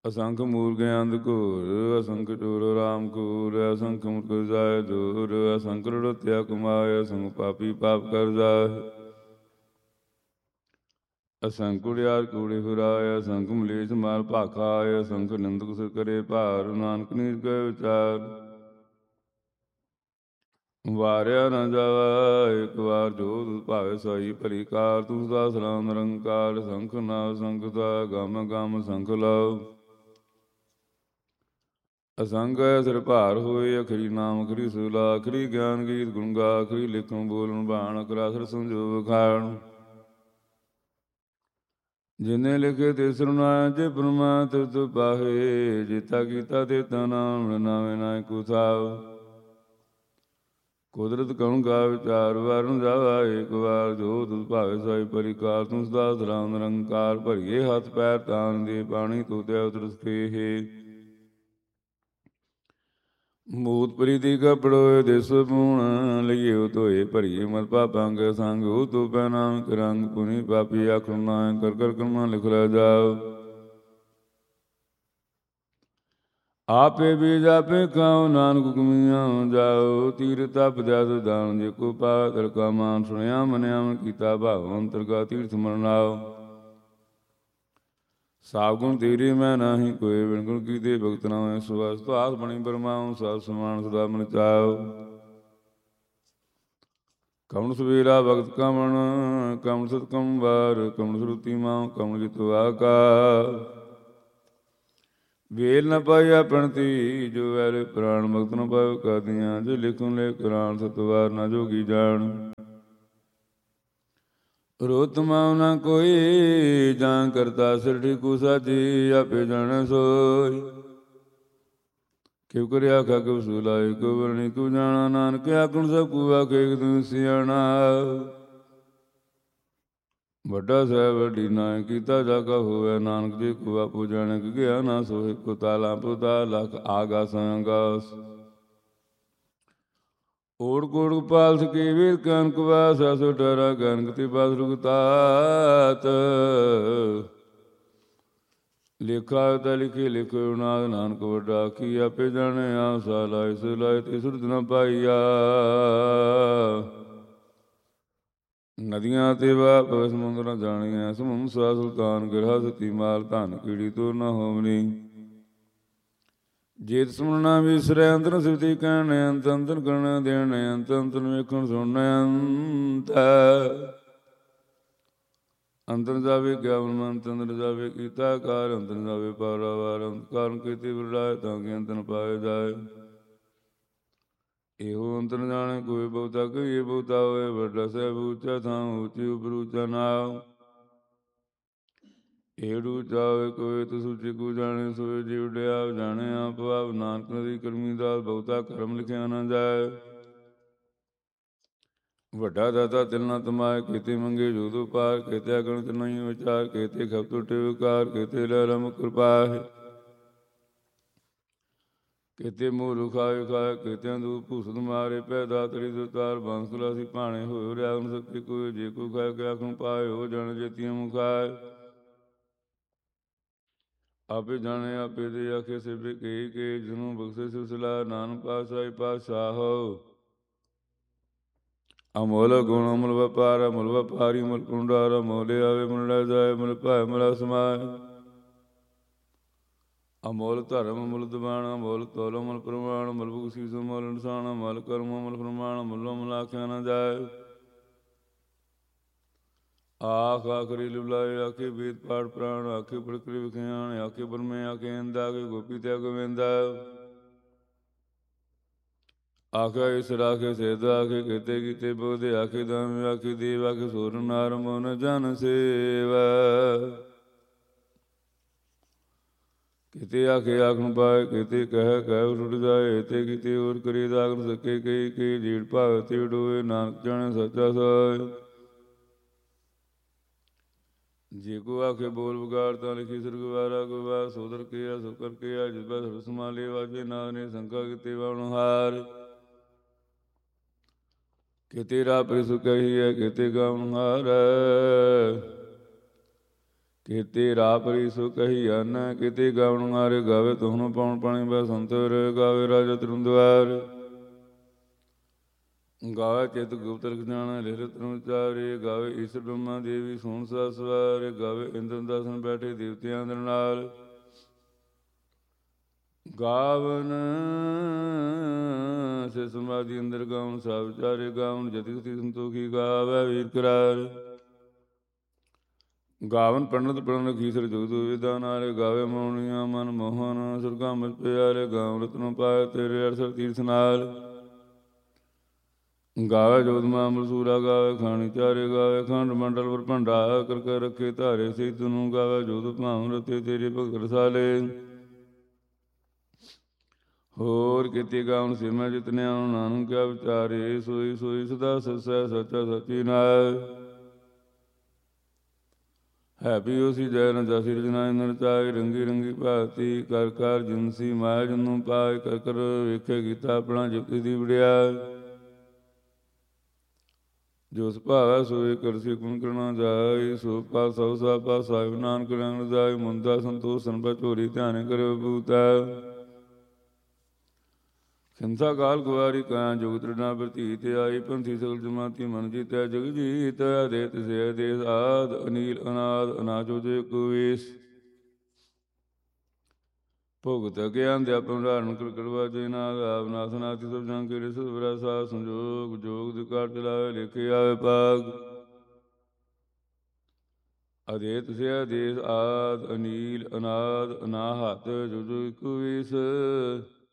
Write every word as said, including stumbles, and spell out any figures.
ਅਸੰਖ ਮੂਰਖ ਅੰਧ ਘੋਰ, ਅਸੰਖ ਚੋਰ ਰਾਮ ਕੂਰ, ਅਸੰਖ ਮੁਰਖ ਜਾਇ ਜੋਰ, ਅਸੰਖ ਰੜੋਤਿਆ ਕਮਾਇ, ਅਸੰਖ ਪਾਪੀ ਪਾਪ ਕਰ ਜਾਇ। ਅਸੰਖ ਕੁੜਿਆਰ ਕੂੜੇ ਫਿਰਾਇ, ਅਸੰਖ ਮਲੇਛ ਮਾਲ ਭਾਖਾਇ, ਅਸੰਖ ਨਿੰਦਕ ਸਿਰ ਕਰੇ ਭਾਰ, ਨਾਨਕ ਨੀਚ ਕੈ ਵਿਚਾਰ। ਵਾਰਿਆ ਨਾ ਜਾਵਾ ਇੱਕ ਵਾਰ, ਜੋ ਤੁਧ ਭਾਵੇ ਸਾਈ ਭਲੀ ਕਾਰ। ਤੁਸ ਦਾ ਸਲਾਮ ਨਿਰੰਕਾਰ, ਸੰਖ ਨਾਮ ਸੰਖ ਦਾ ਗਮ ਗਮ ਸੰਖ ਲਾਓ। ਅਸੰਖ ਸਿਰ ਭਾਰ ਹੋਏ, ਅਖਰੀ ਨਾਮ ਅਖਰੀ ਸੁਲਾ, ਅਖਰੀ ਗਿਆਨ ਗੀਤ ਗੁਣ ਗਾ, ਅਖਰੀ ਲਿਖਣ ਬੋਲਣ ਬਾਣ, ਅਖਰਾ ਅਖਰ ਸੰਜੋਗ ਵਿਖਾਣ। ਜਿਨੇ ਲਿਖੇ ਤੇ ਸਰਨਾਇਆ, ਜੇ ਬ੍ਰਹਮਾ ਤਿਸ ਪਾਹੇ, ਜੇਤਾ ਕੀਤਾ ਤੇਤਾ ਨਾਮ, ਨਾਵੇਂ ਨਾਇਕੁ ਥਾਵ। ਕੁਦਰਤ ਕਉ ਗਾ ਵਿਚਾਰ, ਵਰਨ ਜਾਵਾ ਏਕ ਵਾਰ, ਜੋ ਤੁਧ ਭਾਵੇ ਸਾਈ ਭਲੀ ਕਾਰ। ਤੁਸ ਦਾ ਸਲਾਮ ਨਿਰੰਕਾਰ, ਭਰੀਏ ਹੱਥ ਪੈਰ ਤਾਨ ਦੇ, ਪਾਣੀ ਤੋਤਿਆ ਉਤਰਸ ਖੇਹੇ। ਮੂਤ ਪ੍ਰੀਤੀ ਕਪੜੋਏ ਦਿਸ ਪੂਣ, ਲਈਏ ਧੋਏ ਭਰੀਏ ਮਤ ਪਾਪੰਗ ਸੰਗ। ਉਹ ਤੂੰ ਪੈ ਨਾਨਕ ਰੰਗ, ਪੁਨੀ ਪਾਪੀ ਆਖਣ ਨਾਇ, ਕਰ ਕਰ ਕਰਮਾ ਲਿਖ ਲੈ ਜਾਓ। ਆਪੇ ਬੀਜ ਆਪੇ ਖਾਓ, ਨਾਨਕ ਹੁਕਮੀਆਂ ਜਾਓ। ਤੀਰ ਤਪ ਜਸ ਦਾਨ, ਜੇ ਕੋ ਪਾਵੈ ਤਿਲ ਕਾ ਮਾਨ। ਸੁਣਿਆ ਮੰਨਿਆ ਮਨ ਕੀਤਾ ਭਾਵ, ਅੰਤਰ ਕਾ ਤੀਰਥ ਮਰਨ ਆਓ। ਸਾਬ ਗੁਣ ਤੇਰੇ ਮੈਂ ਨਾਹੀ ਕੋਇ, ਬਿਨ ਗੁਣ ਕੀਤੇ ਭਗਤ ਨਾ ਹੋਇ ਸੁਆਸ। ਧਾਸ ਬਣੀ ਬਰਮਾਉ, ਸਭ ਸਮਾਨ ਸਦਾ ਮਨ ਚਾਓ। ਕਵਣ ਸਵੇਰਾ ਭਗਤ ਕਵਣ, ਕਵਣ ਸਤ ਕਮ ਵਾਰ, ਕਵਣ ਸਰੂਤੀ ਮਾਉ, ਕਵਣ ਜਿਤੁ ਆਕਾਰ। ਵੇਲ ਨ ਪਾਈਆ ਪ੍ਰਣਤੀ, ਜੋ ਵੈਲੇ ਪ੍ਰਾਣ। ਭਗਤ ਨ ਪਾਇਓ ਕਾਦੀਆਂ, ਜੋ ਲਿਖੁ ਲੇਖ ਕੁਰਾਨ। ਸਤਵਾਰ ਨਾ ਜੋਗੀ ਜਾਣ, ਰੋਤ ਮਾਉ ਨਾ ਕੋਈ। ਜਾਂ ਕਰਤਾ ਸਿਰ ਠੀਕੂ ਸਾਜੀ, ਆਪੇ ਜਾਣੈ ਸੋਈ। ਕਿਉ ਕਰਿਆ ਆਖਾ ਕਿਉ ਸੁਲਾਈ, ਕਿਉ ਵਰਣੀ ਕਿਉ ਜਾਣਾ। ਨਾਨਕ ਆਖਣ ਸਭ ਕੂ ਆਖੇ, ਇਕ ਤੂੰ ਸਿਆਣਾ। ਵੱਡਾ ਸਾਹਿਬ ਵੱਡੀ ਨਾਇ, ਕੀਤਾ ਜਾ ਕਾ ਹੋਵੈ। ਨਾਨਕ ਜੇ ਕੋ ਆਪੋ ਜਾਣੈ, ਕਿ ਗਿਆ ਨਾ ਸੋਇ। ਕੋ ਤਾਲਾ ਪੁਤਾ ਲਖ ਆਗਾਸ ਆਗਾਸ। ਓੜ ਕੋੜ ਗੋਪਾਲ ਸਕੀ ਵੀਰ ਕਨਕ ਵਾਸ, ਅਸੁ ਠਹਰਾ ਕਨਕ ਤੇ ਬਸ ਰੁਗਤਾਤ। ਲੇਖਾ ਤਾ ਲਿਖੇ ਲਿਖੋ ਨਾਦ, ਨਾਨਕ ਵੱਡਾ ਆਖੀ ਆਪੇ ਜਾਣੈ। ਆਪ ਸਾ ਲਾਇ ਸੋ ਲਾਇ, ਤੇ ਸੁਰਤ ਨ ਪਾਈਆ। ਨਦੀਆਂ ਤੇ ਵਾਪ ਸਮੁੰਦਰ ਨ ਜਾਣੀਐ, ਸਮੁੰਦ ਸਾ ਸੁਲਤਾਨ। ਗਿਰਹਾ ਸਤੀ ਮਾਲ ਧਨ, ਕੀੜੀ ਤੋਰ ਨ ਹੋਵਨੀ। ਜੇਤ ਸੁਣਨਾ ਵਿਸਰੈ, ਅੰਤਰ ਸਿਵਤੀ ਕਹਿਣੈ ਅੰਤ। ਅੰਤਰ ਕਰਨਾ ਦੇਣੈ ਅੰਤ, ਅੰਤਰ ਵੇਖਣ ਸੁਣਨੈ ਅੰਤ। ਅੰਤਰ ਜਾਵੇ ਗਿਆਵਨ ਅੰਤ, ਅੰਦਰ ਜਾਵੇ ਕੀਤਾ ਕਾਰ। ਅੰਤਰ ਜਾਵੇ ਪਾਰਾਵਾਰ, ਅੰਤ ਕਾਰਨ ਕੀਤੀ ਵਰਡਾਏ। ਤਾਂ ਕਿ ਅੰਤ ਨ ਪਾਏ ਜਾਏ, ਇਹੋ ਅੰਤਰ ਜਾਣੈ ਕੋਈ। ਬਹੁਤਾ ਕਹੀਏ ਬਹੁਤਾ ਹੋਏ, ਵੱਡਾ ਸਾਹਿਬ ਉੱਚਾ ਥਾਂ। ਉੱਚੀ ਉਪਰ ਉੱਚਾ ਨਾਉ, ਏੜੂ ਚਾਵੇ ਕੋਈ। ਤੂੰ ਸੁਚੀ ਕੂ ਜਾਣੇ, ਸੋਏ ਜੀ ਉਡਿਆ ਜਾਣੇ ਆਪ ਆਪ। ਨਾਨਕ ਨਦੀ ਕਰਮੀ ਦਾਸ, ਬਹੁਤਾ ਕਰਮ ਲਿਖਿਆ ਨਾ ਜਾਏ। ਵੱਡਾ ਦਾਤਾ ਤਿਲ ਨਾ ਤਮਾਏ, ਕੀਤੇ ਮੰਗੇ ਜੋਦੁ ਪਾਰ। ਕੀਤੇ ਅਗਣਿਤ ਨਹੀਂ ਵਿਚਾਰ, ਕੀਤੇ ਖਪ ਟੁਟੇ ਵਿਕਾਰ। ਕੀਤੇ ਲੈ ਰਮ ਕਿਰਪਾਹਿ, ਕੀਤੇ ਮੂਲ ਖਾਏ ਖਾਏ। ਕੀਤਿਆਂ ਦੂਤ ਭੂਸਤ ਮਾਰੇ, ਪੈ ਦਾਤਰੀ ਦੁਤਾਰ। ਬੰਸ ਖਲਾਸੀ ਭਾਣੇ ਹੋਇ, ਰਿਆਗਨ ਸ਼ਕਤੀ ਕੋਈ। ਜੇ ਕੋ ਖਾਏ ਕੇ ਆਖਣ ਪਾਏ, ਹੋ ਜਨ ਜੇਤੀਆਂ ਮੁਖਾਏ। ਆਪੇ ਜਾਣੇ ਆਪੇ ਦੇ ਆਖੇ, ਸੇਬੇ ਕੇ ਕੇ। ਜਿਨੂ ਬਖਸ਼ੇ ਸਿਵ ਸਲਾਹ, ਨਾਨਕ ਪਾਤਸ਼ਾਹੀ ਪਾਤਸ਼ਾਹੋ। ਅਮੋਲ ਗੁਣ ਅਮੁਲ ਵਪਾਰ, ਅਮੁਲ ਵਪਾਰੀ ਅਮੁਲ ਭੰਡਾਰ। ਅਮੋਲੇ ਆਵੇ ਮੁਲ ਲੈ ਜਾਏ, ਮੁਲ ਭਾਏ ਮੁਲਾ ਸਮਾਏ। ਅਮੋਲ ਧਰਮ ਅਮੁਲ ਦਿਵਾਣ, ਅਮੋਲ ਤੋਲ ਅਮੁਲ ਪ੍ਰਮਾਣ। ਅਮੁਲ ਬਖਸ਼ੀਸ ਅਮੁਲ ਨਿਸ਼ਾਨ, ਅਮਲ ਕਰਮ ਅਮੁਲ ਪ੍ਰਮਾਣ। ਅਮੁਲ ਅਮੁਲ ਆਖਿਆ ਨਾ ਜਾਏ। ਆਖ ਆਖਰੀ ਲਿਵਲਾਏ, ਆਖੇ ਵੇਦ ਪਾਠ ਪ੍ਰਾਣ। ਆਖੇ ਪ੍ਰਕ੍ਰਿ ਵਿਖਿਆਨ, ਆਖੇ ਬ੍ਰਹਮੇ ਆਖੇ ਇੰਦ। ਆਖੇ ਗੋਪੀ ਤੇ ਗੋਵਿੰਦ, ਆਖਿਆ ਈਸਰ ਆਖੇ ਸਿਧ। ਆਖੇ ਕੀਤੇ ਕੀਤੇ ਬੋਧ, ਆਖੇ ਦਾਮ ਆਖੇ ਦੇਵ। ਆਖੇ ਸੂਰ ਨਾਰ ਮੋਨ ਜਨ ਸੇਵ। ਕੀਤੇ ਆਖੇ ਆਖਣ ਪਾਏ, ਕੀਤੇ ਕਹਿ ਕਹਿ ਟੁੱਟ ਜਾਏ। ਏਤੇ ਕੀਤੇ ਹੋਰ ਕਰੀ ਦਾਗਨ ਸਕੇ, ਕਈ ਕਈ ਜੀੜ ਭਾਵ ਤੇ ਡੋਏ। ਨਾਨਕ ਜਾਣੇ ਸੱਚਾ ਸੋਇ। ਜੇ ਕੋ ਆਖੇ ਬੋਲ ਵਿਗਾੜ, ਤਾਂ ਲਿਖੀ ਸਿਰ ਗਵਾਰਾ। ਗਵਾਰ ਸੋਦਰ ਕੀਆ ਸੋ ਕਰ ਕੀਆ, ਜਿਸ ਬੈ ਸਰ ਸੰਭਾਲੇ। ਵਾਜੇ ਨਾਦ ਨੇ ਸੰਕਾ ਕੀਤੇ ਵਾਣ ਹਾਰ। ਕੀਤੇ ਰਾਹ ਪਰਿ ਸੁ ਕਹੀ ਹੈ, ਕੀਤੇ ਗਾਵਨ ਹਾਰੈ। ਕਿਤੇ ਰਾਹ ਪਰੀ ਸੋ ਕਹੀ ਅਨ, ਕਿਤੇ ਗਾਵਣ ਮਾਰੇ ਗਾਵੇ ਤੁਹਨੂੰ ਪਾਉਣ ਪਾਣੀ ਬਸੰਤਰ, ਗਾਵੇ ਰਾਜਾ ਤਰੁੰਦਵਾਰ, ਗਾਵੇ ਚਿਤ ਗੁਪਤ ਰਖ ਜਾਣਾ ਲਿਖ ਤਰੂ ਚਾਰੇ, ਗਾਵੇ ਈਸ਼ਰ ਬ੍ਰਹਮਾ ਦੇਵੀ ਸੋਹਣ ਸਦਾ ਸਵਾਰੇ, ਗਾਵੇ ਇੰਦਰ ਦਾਸਨ ਬੈਠੇ ਦੇਵਤਿਆਂ ਅੰਦਰ ਨਾਲ, ਗਾਵਨ ਸੇ ਸਮਾਧੀ ਅੰਦਰ ਗਾਵਨ ਸਭ ਚਾਰੇ, ਗਾਵਨ ਜਤੀ ਸਤੀ ਸੰਤੋਖੀ ਗਾਵੇ ਵੀਰ ਕਰਾਰ, ਗਾਵਨ ਪੰਡਤ ਪ੍ਰਣ ਰਖੀਸਰ ਜੁਗਦੂ ਵਿਦਾ ਨਾਲੇ, ਗਾਵੇ ਮੋਹਣੀਆਂ ਮਨ ਮੋਹਨ ਸੁਰਗਾ ਮਿਲ ਪਿਆਰੇ, ਗਾਵ ਰਤਨੋਂ ਪਾਏ ਤੇਰੇ ਅਰਸਰ ਤੀਰਥ ਨਾਲ, ਗਾਵੇ ਜੋਤਮਾ ਮਲਸੂਰਾ, ਗਾਵੇ ਖਾਣੀ ਚਾਰੇ, ਗਾਵੇ ਖੰਡ ਮੰਡਲ ਪਰ ਭੰਡਾ ਕਰ ਕੇ ਰੱਖੇ ਧਾਰੇ ਸੇ ਤਨੂੰ, ਗਾਵੇ ਜੋਤ ਭਾਵ ਰਤੇ ਤੇਰੇ ਭਗਤ ਰਸਾਲੇ, ਹੋਰ ਕਿਤੇ ਗਾਵਨ ਸੇ ਮੈਂ ਜਿਤਨਿਆ ਨਾਨਕ ਕਿਆ ਵਿਚਾਰੇ, ਸੋਈ ਸੋਈ ਸਦਾ ਸੱਸੈ ਸੱਚਾ ਸੱਚੀ ਨਾਇ, ਹੈ ਪੀਓ ਸੀ ਜੈ ਨ ਜਸੀ ਰਜਨਾ ਇੰਦਰ ਚਾਏ, ਰੰਗੀ ਰੰਗੀ ਭਾਤੀ ਕਰ ਕਰ ਜਿਨਸੀ ਮਾਇਆ ਜਨੂੰ ਪਾਏ, ਕਰ ਕਰ ਵੇਖੇ ਕੀਤਾ ਆਪਣਾ ਜਪਤੀ ਦੀ ਵਡਿਆਈ, ਜੋ ਸੁਭਾਵੈ ਸੋਏ ਕਰਸੀ ਕੁਨ ਕਰਨਾ ਜਾਏ, ਸੋ ਪਾ ਸਭ ਸਾ ਪਾ ਸਾਹਿਬ ਨਾਨਕ ਰੰਗ ਜਾਏ, ਮੁੰਦਾ ਸੰਤੋਖ ਸੰਪੈ ਝੋਰੀ ਧਿਆਨ ਕਰਿਓ ਬੂਤੈ, ਖਿੰਸਾ ਕਾਲ ਕੁਵਾਰੀ ਕਾਇਆ ਜੁਗਤ ਰਣਾ ਪ੍ਰਤੀਤ ਆਈ, ਪੰਥੀ ਸਗਲ ਜਮਾਤੀ ਮਨ ਜੀਤੈ ਜਗ ਜੀਤ, ਦੇ ਤਿਸੇ ਦੇਸ ਆਦ ਅਨੀਲ ਅਨਾਦ ਅਨਾਜੋ ਜੇ ਕੁਵੇਸ, ਭੁਗਤ ਗਿਆਨ ਦੇ ਆਪਨ ਧਾਰਨ ਕਰ ਕਰਵਾ ਜੇ ਨਾਦ, ਆਪ ਨਾਥ ਨਾਥੀ ਸਭ ਜਨ ਕੇ ਰਿਸ ਬਰਾ ਸਾਧ ਸੰਜੋਗ, ਜੋਗ ਦੇ ਕਾਰ ਚਲਾਵੇ ਲਿਖੇ ਆਵੇ ਪਾਗ, ਅਦੇ ਤਿਸੇ ਦੇਸ ਆਦ ਅਨੀਲ ਅਨਾਦ ਅਨਾਹਤ ਜੋ ਜੋ ਕੁਵੇਸ,